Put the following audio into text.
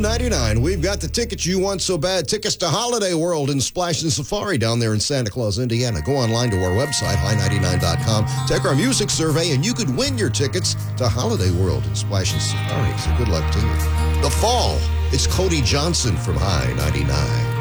$9.99. We've got the tickets you want so bad. Tickets to Holiday World and Splash and Safari down there in Santa Claus, Indiana. Go online to our website, high99.com. Take our music survey, and you could win your tickets to Holiday World and Splash and Safari. So good luck to you. The Fall. It's Cody Johnson from High 99.